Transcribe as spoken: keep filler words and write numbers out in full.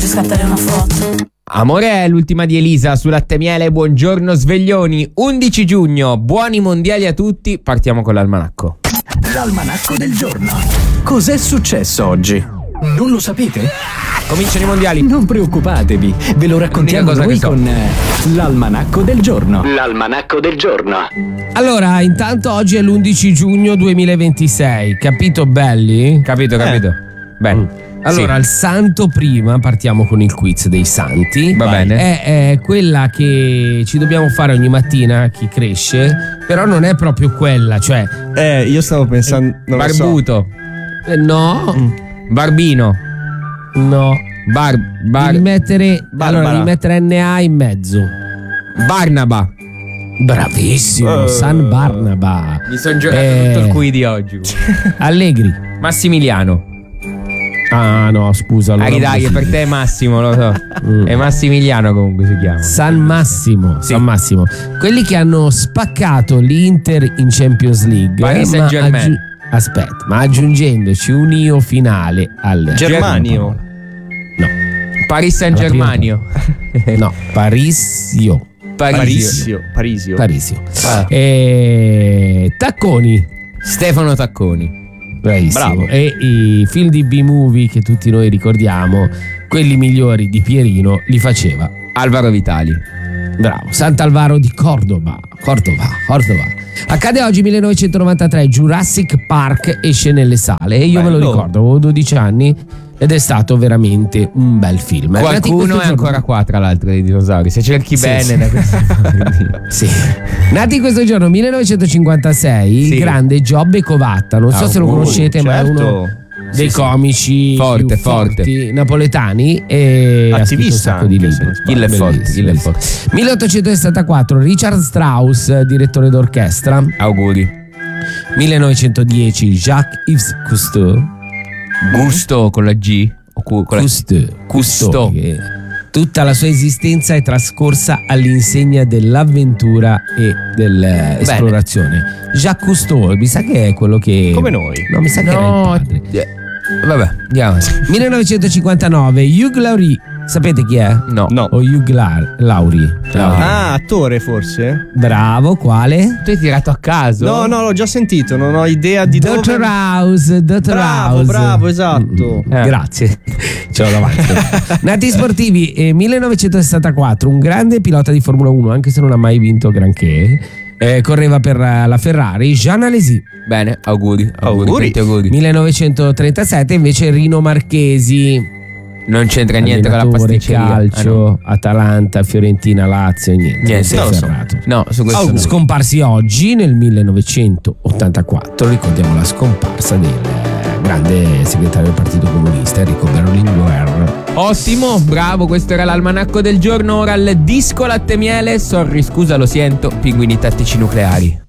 Faccio scattare una foto. Amore è l'ultima di Elisa su Latte Miele. Buongiorno sveglioni, undici giugno, buoni mondiali a tutti. Partiamo con l'almanacco. L'almanacco del giorno. Cos'è successo oggi? Non lo sapete? Cominciano i mondiali. Non preoccupatevi, ve lo raccontiamo noi so. con l'almanacco del giorno. L'almanacco del giorno. Allora, intanto oggi è l'undici giugno duemilaventisei. Capito, belli? Capito, capito. Eh. Bene. Mm. Allora, sì. il santo prima, partiamo con il quiz dei santi. Va bene. È, è quella che ci dobbiamo fare ogni mattina, chi cresce, però non è proprio quella, cioè... Eh, io stavo pensando... Non Barbuto. So. Eh, no. Mm. Barbino. No. Bar... bar devi mettere... Barbara. Allora, devi mettere N A in mezzo. Barnaba. Bravissimo, uh, San Barnaba. Mi sono giocato eh, tutto il qui di oggi. Allegri. Massimiliano. Ah no, scusa. Allora dai, per te è Massimo, lo so. Mm. È Massimiliano comunque si chiama. San Massimo, sì. San Massimo. Quelli che hanno spaccato l'Inter in Champions League. Paris Saint-Germain. Aggi- Aspetta, ma aggiungendoci un io finale al Germanio. No. Paris Saint-Germanio. No, Parisio. Parisio. Parisio. Parisio. Ah. E... Tacconi. Stefano Tacconi. Bravissimo. Bravo. E i film di B-movie che tutti noi ricordiamo, quelli migliori di Pierino, li faceva Alvaro Vitali. Bravo. Sant'Alvaro di Cordova. Cordova, Cordova. Accade oggi millenovecentonovantatré, Jurassic Park esce nelle sale e io Bello. me lo ricordo, avevo dodici anni ed è stato veramente un bel film. Qualcuno è ancora giorno... qua tra l'altro dei dinosauri, se cerchi sì, bene sì. da questo sì. Nati questo giorno millenovecentocinquantasei, sì. il grande Giobbe Covatta, non so oh, se lo conoscete, certo. ma è uno dei sì, comici forte, più forte. forti napoletani e attivista ha scritto un sacco di libri. Kill è forte, Kill è forte. milleottocentosessantaquattro, Richard Strauss, direttore d'orchestra. Auguri. millenovecentodieci, Jacques-Yves Cousteau. Gusto con la G o cu- con Cousteau, la... Cousteau. Cousteau. Tutta la sua esistenza è trascorsa all'insegna dell'avventura e dell'esplorazione. Jacques Cousteau, mi sa che è quello che... Come noi. No, mi sa che no. era il padre. Yeah. Vabbè, andiamo. millenovecentocinquantanove, Hugh Laurie. Sapete chi è? No. no. O Hugh Lar- Laurie. Laurie. Ah, attore forse? Bravo, quale? Tu hai tirato a caso? No, no, l'ho già sentito, non ho idea di Doctor dove... House, Doctor bravo, House. Bravo, esatto. Mm, eh. Grazie. Ce l'ho davanti. Nati sportivi, eh, millenovecentosessantaquattro, un grande pilota di Formula uno, anche se non ha mai vinto granché. Eh, correva per la Ferrari, Jean Alesi. Bene, auguri. Auguri. Auguri. auguri. millenovecentotrentasette invece Rino Marchesi. Non c'entra niente con la pasticceria. Calcio, ah, no. Atalanta, Fiorentina, Lazio, niente. Niente, non no, so. no, su questo oh, no. Scomparsi oggi nel millenovecentottantaquattro, ricordiamo la scomparsa del grande segretario del Partito Comunista Enrico Berlinguer. Ottimo, bravo, questo era l'almanacco del giorno. Ora il disco Latte Miele. Sorry, scusa, lo sento. Pinguini tattici nucleari.